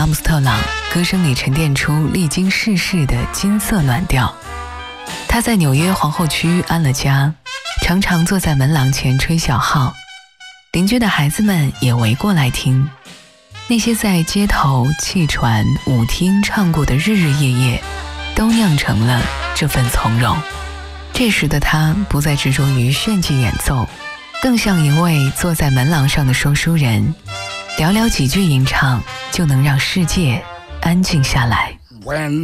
姆斯特朗歌声里沉淀出历经世事的金色暖调。他在纽约皇后区安了家，常常坐在门廊前吹小号，邻居的孩子们也围过来听。那些在街头、汽船、舞厅唱过的日日夜夜，都酿成了这份从容。这时的他不再执着于炫技演奏，更像一位坐在门廊上的说书人，寥寥几句吟唱就能让世界安静下来。